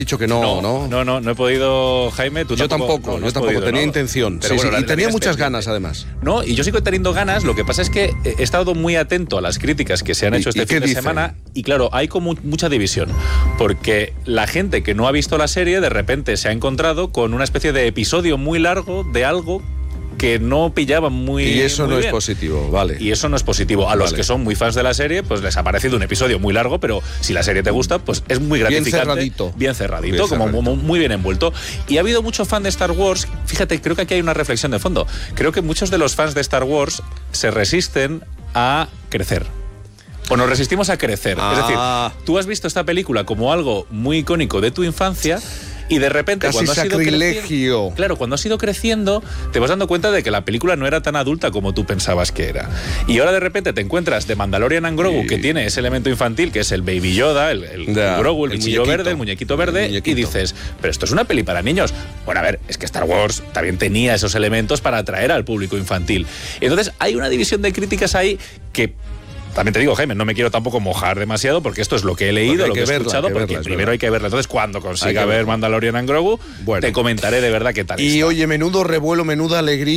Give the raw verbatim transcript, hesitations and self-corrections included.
dicho que no, no, ¿no? No, no, no he podido, Jaime. Tú yo tampoco, tampoco, no, no yo tampoco, podido, tenía ¿no? intención. Sí, bueno, sí, la, y tenía la muchas pendiente. ganas, además. No, y yo sigo teniendo ganas, lo que pasa es que he estado muy atento a las críticas que se han hecho ¿Y, este y fin qué de dicen? semana, y claro, hay como mucha división, porque la gente que no ha visto la serie de repente se ha encontrado con una especie de episodio muy largo de algo que no pillaban muy Y eso muy no bien. es positivo, vale. Y eso no es positivo. A los Vale. que son muy fans de la serie, pues les ha parecido un episodio muy largo, pero si la serie te gusta, pues es muy gratificante. Bien cerradito. Bien cerradito, Bien como, cerradito. como muy bien envuelto. Y ha habido mucho fan de Star Wars. Fíjate, creo que aquí hay una reflexión de fondo. Creo que muchos de los fans de Star Wars se resisten a crecer. O nos resistimos a crecer. Ah. Es decir, tú has visto esta película como algo muy icónico de tu infancia. Y de repente, Casi cuando has ido sacrilegio. creciendo, claro, cuando has ido creciendo, te vas dando cuenta de que la película no era tan adulta como tú pensabas que era. Y ahora de repente te encuentras de Mandalorian and Grogu, Y... que tiene ese elemento infantil, que es el Baby Yoda, el, el, Ya, el Grogu, el, el bichillo muñequito. verde, el muñequito verde, El muñequito. y dices, pero esto es una peli para niños. Bueno, a ver, es que Star Wars también tenía esos elementos para atraer al público infantil. Entonces, hay una división de críticas ahí que... También te digo, Jaime, no me quiero tampoco mojar demasiado porque esto es lo que he leído, lo que, que he verla, escuchado, que porque verla, es primero verdad. hay que verla. Entonces, cuando consiga Hay que ver verla. Mandalorian and Grogu, Bueno. te comentaré de verdad qué tal Y está. oye, menudo revuelo, menuda alegría.